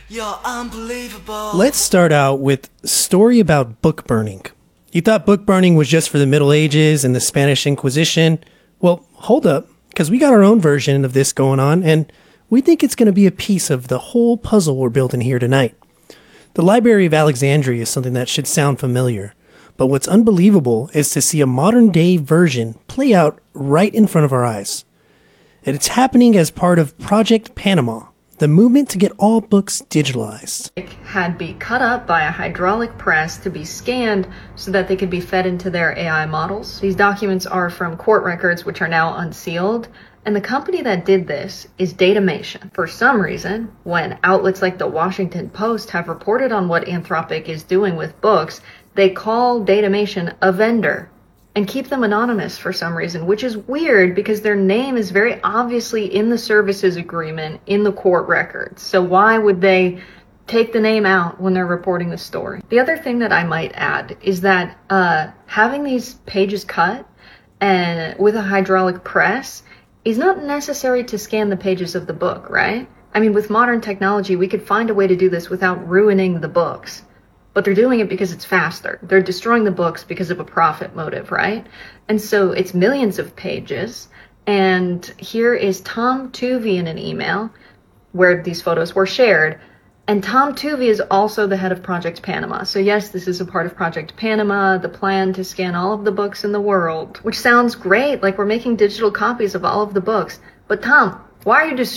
You're unbelievable. Let's start out with a story about book burning. You thought book burning was just for the Middle Ages and the Spanish Inquisition? Well, hold up, because we got our own version of this going on, and we think it's going to be a piece of the whole puzzle we're building here tonight. The Library of Alexandria is something that should sound familiar, but what's unbelievable is to see a modern-day version play out right in front of our eyes. And it's happening as part of Project Panama, the movement to get all books digitalized. Had be cut up by a hydraulic press to be scanned so that they could be fed into their AI models. These documents are from court records which are now unsealed, and the company that did this is Datamation. For some reason, when outlets like the Washington Post have reported on what Anthropic is doing with books, they call Datamation a vendor and keep them anonymous for some reason, which is weird because their name is very obviously in the services agreement in the court records. So why would they take the name out when they're reporting the story? The other thing that I might add is that having these pages cut and with a hydraulic press is not necessary to scan the pages of the book, right? I mean, with modern technology, we could find a way to do this without ruining the books. But they're doing it because it's faster. They're destroying the books because of a profit motive, right? And so it's millions of pages. And here is Tom Tuvey in an email where these photos were shared. And Tom Tuvey is also the head of Project Panama. So yes, this is a part of Project Panama, the plan to scan all of the books in the world, which sounds great. Like we're making digital copies of all of the books. But Tom, why are you